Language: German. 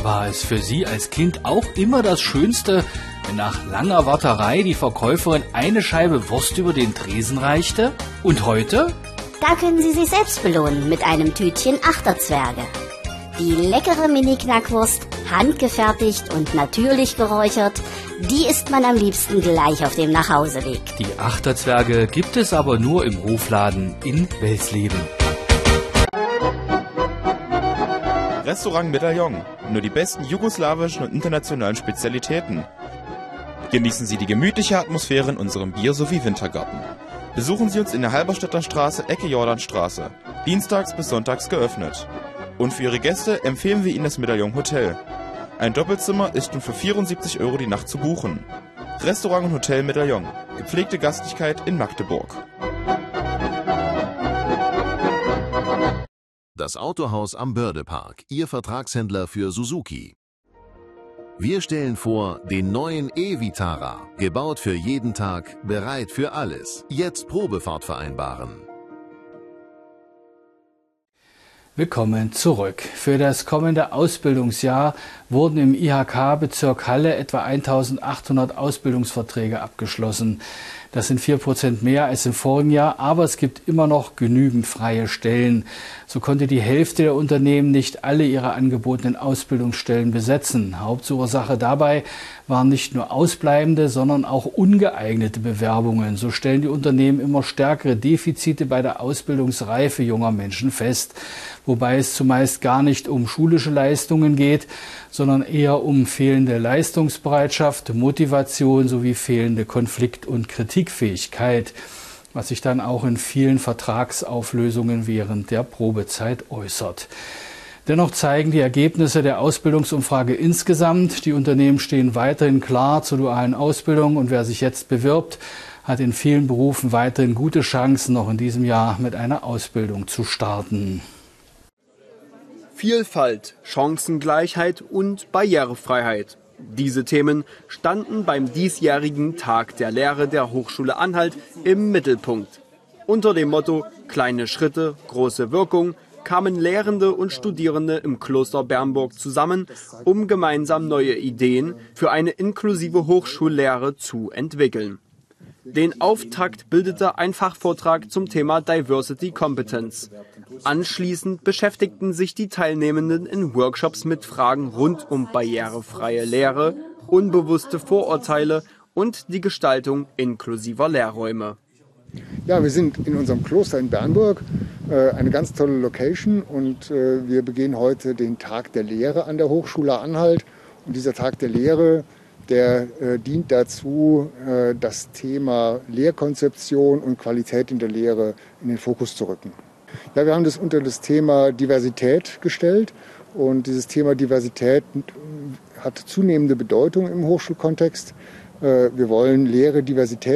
War es für Sie als Kind auch immer das Schönste, wenn nach langer Warterei die Verkäuferin eine Scheibe Wurst über den Tresen reichte? Und heute? Da können Sie sich selbst belohnen mit einem Tütchen Achterzwerge. Die leckere Mini-Knackwurst, handgefertigt und natürlich geräuchert, die isst man am liebsten gleich auf dem Nachhauseweg. Die Achterzwerge gibt es aber nur im Hofladen in Welsleben. Restaurant Medaillon. Nur die besten jugoslawischen und internationalen Spezialitäten. Genießen Sie die gemütliche Atmosphäre in unserem Bier- sowie Wintergarten. Besuchen Sie uns in der Halberstädter Straße, Ecke Jordanstraße. Dienstags bis sonntags geöffnet. Und für Ihre Gäste empfehlen wir Ihnen das Medaillon Hotel. Ein Doppelzimmer ist nun für 74 € die Nacht zu buchen. Restaurant und Hotel Medaillon. Gepflegte Gastlichkeit in Magdeburg. Das Autohaus am Bördepark, Ihr Vertragshändler für Suzuki. Wir stellen vor den neuen e-Vitara, gebaut für jeden Tag, bereit für alles. Jetzt Probefahrt vereinbaren. Willkommen zurück. Für das kommende Ausbildungsjahr wurden im IHK-Bezirk Halle etwa 1800 Ausbildungsverträge abgeschlossen. Das sind 4% mehr als im vorigen Jahr, aber es gibt immer noch genügend freie Stellen. So konnte die Hälfte der Unternehmen nicht alle ihre angebotenen Ausbildungsstellen besetzen. Hauptursache dabei waren nicht nur ausbleibende, sondern auch ungeeignete Bewerbungen. So stellen die Unternehmen immer stärkere Defizite bei der Ausbildungsreife junger Menschen fest. Wobei es zumeist gar nicht um schulische Leistungen geht, sondern eher um fehlende Leistungsbereitschaft, Motivation sowie fehlende Konflikt- und Kritikfähigkeit, was sich dann auch in vielen Vertragsauflösungen während der Probezeit äußert. Dennoch zeigen die Ergebnisse der Ausbildungsumfrage insgesamt, die Unternehmen stehen weiterhin klar zur dualen Ausbildung und wer sich jetzt bewirbt, hat in vielen Berufen weiterhin gute Chancen, noch in diesem Jahr mit einer Ausbildung zu starten. Vielfalt, Chancengleichheit und Barrierefreiheit. Diese Themen standen beim diesjährigen Tag der Lehre der Hochschule Anhalt im Mittelpunkt. Unter dem Motto »Kleine Schritte, große Wirkung« kamen Lehrende und Studierende im Kloster Bernburg zusammen, um gemeinsam neue Ideen für eine inklusive Hochschullehre zu entwickeln. Den Auftakt bildete ein Fachvortrag zum Thema Diversity Competence. Anschließend beschäftigten sich die Teilnehmenden in Workshops mit Fragen rund um barrierefreie Lehre, unbewusste Vorurteile und die Gestaltung inklusiver Lehrräume. Ja, wir sind in unserem Kloster in Bernburg, eine ganz tolle Location, und wir begehen heute den Tag der Lehre an der Hochschule Anhalt. Und dieser Tag der Lehre, der dient dazu, das Thema Lehrkonzeption und Qualität in der Lehre in den Fokus zu rücken. Ja, wir haben das unter das Thema Diversität gestellt, und dieses Thema Diversität hat zunehmende Bedeutung im Hochschulkontext. Wir wollen Lehre, Diversität